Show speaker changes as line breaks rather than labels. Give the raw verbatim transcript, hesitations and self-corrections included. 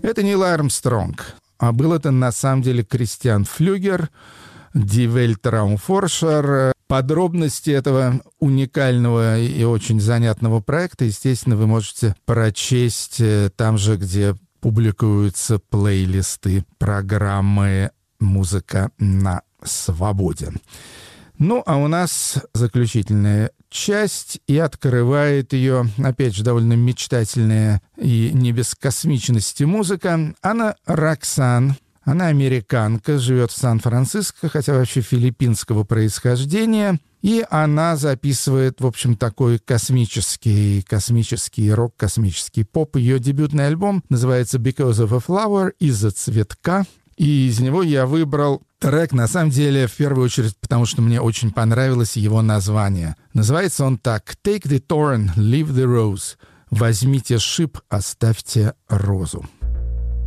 Это Нил Армстронг, а был это на самом деле Кристиан Флюгер, Die Weltraumforscher. Подробности этого уникального и очень занятного проекта, естественно, вы можете прочесть там же, где публикуются плейлисты программы «Музыка на свободе». Ну, а у нас заключительная часть, и открывает ее, опять же, довольно мечтательная и не без космичности музыка. Анна Роксан. Она американка, живет в Сан-Франциско, хотя вообще филиппинского происхождения. И она записывает, в общем, такой космический, космический рок, космический поп. Ее дебютный альбом называется «Because of a Flower», «Из-за цветка». И из него я выбрал трек, на самом деле, в первую очередь, потому что мне очень понравилось его название. Называется он так: «Take the thorn, leave the rose». «Возьмите шип, оставьте розу».